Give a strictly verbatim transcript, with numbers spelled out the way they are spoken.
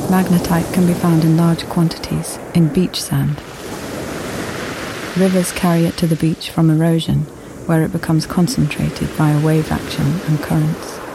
Magnetite can be found in large quantities in beach sand. Rivers carry it to the beach from erosion, where it becomes concentrated via wave action and currents.